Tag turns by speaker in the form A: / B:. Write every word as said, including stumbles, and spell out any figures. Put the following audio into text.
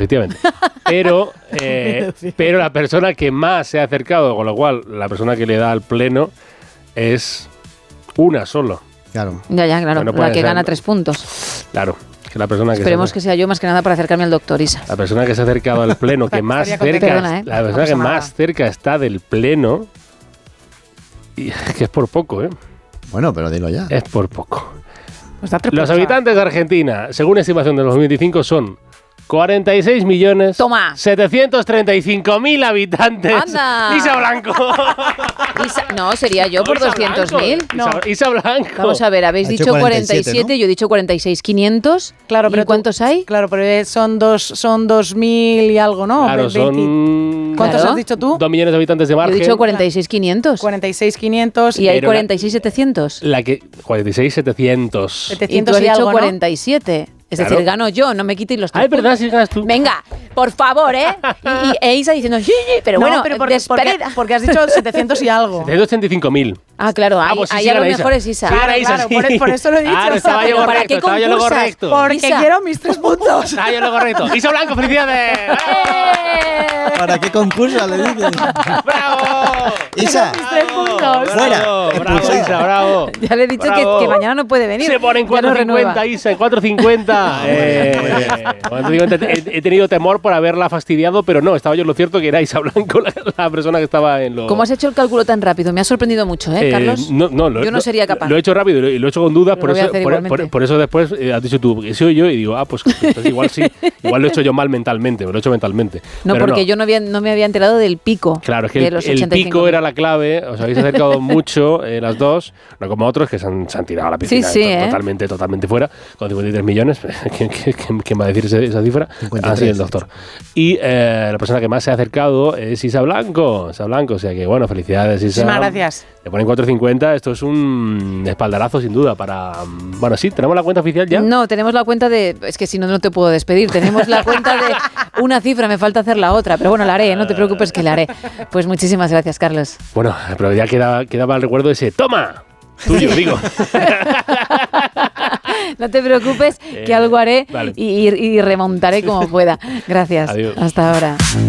A: efectivamente. Pero, eh, pero la persona que más se ha acercado, con lo cual la persona que le da al pleno es una solo.
B: Claro.
C: Ya, ya, claro.
A: No
C: la que
A: ser,
C: gana tres puntos.
A: Claro. Que la persona que
C: Esperemos
A: se,
C: que sea yo más que nada para acercarme al doctor Isa.
A: La persona que se ha acercado al pleno, que más cerca,
C: Perdona, ¿eh?
A: la persona
C: no
A: que
C: más
A: nada. cerca está del pleno, y que es por poco, ¿eh?
B: Bueno, pero dilo ya.
A: Es por poco.
D: Pues date
A: Los
D: prisa.
A: habitantes de Argentina, según estimación de dos mil veinticinco, son cuarenta y seis millones
C: Toma.
A: setecientos treinta y cinco mil habitantes.
C: ¡Anda!
A: Isa Blanco.
C: Isa, no, sería yo por
A: Isa
C: doscientos mil.
A: Blanco.
C: No.
A: Isa, Isa Blanco.
C: Vamos a ver, habéis
B: Ha hecho
C: dicho
B: cuarenta y siete,
C: cuarenta y siete,
B: ¿no?
C: yo he dicho cuarenta y seis mil quinientos.
D: Claro,
C: ¿Y
D: pero tú-
C: cuántos hay?
D: Claro, pero son dos, son dos mil y algo, ¿no?
A: Claro,
D: veinte.
A: son...
D: ¿Cuántos
C: Claro.
D: has dicho tú?
A: Dos millones de habitantes de
C: Yo he
A: margen.
C: dicho cuarenta y seis mil quinientos.
D: cuarenta y seis mil quinientos.
C: Y hay
A: Pero la-
C: cuarenta y seis mil setecientos.
A: La que... cuarenta y seis mil setecientos.
C: Y tú
D: setecientos
C: has
D: y
C: dicho
D: algo, ¿no?
C: cuarenta y siete. Es
A: Claro.
C: decir, gano yo, no me quites los tres
A: Ah, es verdad,
C: puntos.
A: si ganas tú.
C: Venga, por favor, ¿eh? Y, y e Isa diciendo, sí, sí, pero
D: No,
C: bueno,
D: pero porque, porque,
C: despedida.
D: porque has dicho setecientos y algo.
A: setecientos ochenta y cinco mil.
C: Ah, claro, ahí,
A: Ah, pues sí,
C: ahí
A: sí
C: a lo
A: gana Isa.
C: mejor es Isa.
A: Sí, gana
D: Claro,
A: Isa,
D: claro,
A: sí.
D: por- por eso lo he dicho.
A: Claro, estaba yo
C: Pero ¿para
A: correcto,
C: qué
A: estaba yo lo
C: concursas?
A: correcto.
D: Porque
C: Isa.
D: quiero mis tres puntos.
A: Estaba yo lo correcto. Isa Blanco, felicidades.
C: ¡Eh!
B: ¿Para qué concursa le dices?
A: ¡Bravo!
B: Isa,
D: Mis tres puntos.
B: Fuera.
A: Bravo, bravo,
B: Expulsada.
A: Isa, bravo.
C: Ya le he dicho que,
A: Bravo.
C: que mañana no puede venir.
A: Se pone en
C: Ya no
A: cuatro
C: renueva.
A: cincuenta, Isa, en cuatro cincuenta. Eh, cuatro cincuenta. He, he tenido temor por haberla fastidiado, pero no, estaba yo en lo cierto que era Isa Blanco la, la persona que estaba en lo...
C: ¿Cómo has hecho el cálculo tan rápido? Me ha sorprendido mucho, ¿eh,
A: Eh,
C: Carlos?
A: no, no, lo-
C: Yo no
A: lo-
C: sería capaz.
A: Lo he hecho rápido y lo, y lo he hecho con dudas,
C: Lo
A: por
C: voy a
A: eso,
C: hacer
A: por,
C: igualmente.
A: por- por eso después eh, has dicho tú que soy yo y digo, ah, pues entonces igual sí, igual lo he hecho yo mal mentalmente, me lo he hecho mentalmente.
C: No,
A: Pero
C: porque yo no, había, no me había enterado del pico.
A: Claro, es que
C: de
A: el,
C: los
A: el
C: ochenta y cinco
A: pico
C: mil.
A: era la clave, os habéis acercado mucho eh, las dos, no como otros que se han, se han tirado a la piscina
C: Sí, sí,
A: to-
C: ¿eh?
A: totalmente, totalmente fuera, con cincuenta y tres millones, ¿quién, quién- quién- quién va a decir ese- esa cifra?
B: cincuenta y
A: Ah, sí,
B: tres.
A: el doctor. Y eh, la persona que más se ha acercado es Isa Blanco, Isa Blanco, o sea que bueno, felicidades Isa.
D: Muchísimas gracias.
A: Le ponen cuatro cincuenta, esto es un espaldarazo sin duda para... Bueno, sí, tenemos la cuenta oficial ya.
C: No, tenemos la cuenta de... Es que si no, no te puedo despedir. Tenemos la cuenta de una cifra, me falta hacer la otra. Pero bueno, la haré, no te preocupes que la haré. Pues muchísimas gracias, Carlos.
A: Bueno, pero ya queda, quedaba el recuerdo ese ¡toma! Tuyo, digo.
C: No te preocupes que
A: Eh,
C: algo haré
A: vale.
C: y, y- y remontaré como pueda. Gracias.
A: Adiós.
C: Hasta ahora.